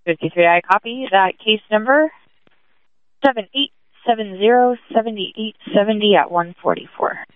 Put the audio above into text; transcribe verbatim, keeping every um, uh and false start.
fifty-three, I copy that case number seven eight seven zero seven eight seven zero at one forty-four.